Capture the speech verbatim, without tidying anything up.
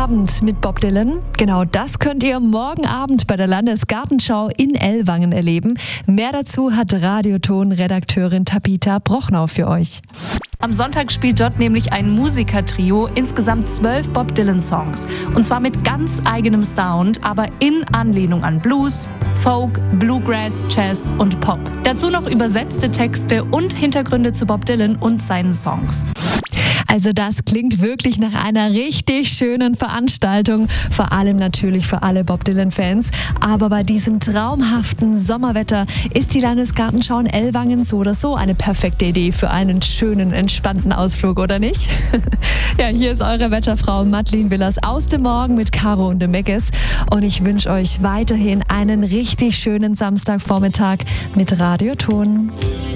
Abend mit Bob Dylan. Genau das könnt ihr morgen Abend bei der Landesgartenschau in Ellwangen erleben. Mehr dazu hat Radioton-Redakteurin Tabita Brochnau für euch. Am Sonntag spielt dort nämlich ein Musikertrio insgesamt zwölf Bob Dylan-Songs. Und zwar mit ganz eigenem Sound, aber in Anlehnung an Blues, Folk, Bluegrass, Jazz und Pop. Dazu noch übersetzte Texte und Hintergründe zu Bob Dylan und seinen Songs. Also das klingt wirklich nach einer richtig schönen Veranstaltung, vor allem natürlich für alle Bob Dylan-Fans. Aber bei diesem traumhaften Sommerwetter ist die Landesgartenschau in Ellwangen so oder so eine perfekte Idee für einen schönen, entspannten Ausflug, oder nicht? Ja, hier ist eure Wetterfrau Madeleine Willers aus dem Morgen mit Caro und dem Meckes. Und ich wünsche euch weiterhin einen richtig schönen Samstagvormittag mit Radioton.